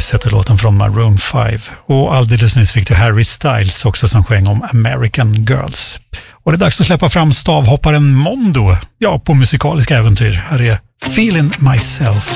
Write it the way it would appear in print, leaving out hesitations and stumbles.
Eyes heter låten från Maroon 5. Och alldeles nyss fick du Harry Styles också som sjöng om American Girls. Och det är dags att släppa fram stavhopparen Mondo. Ja, på musikaliska äventyr. Här är Feeling Myself.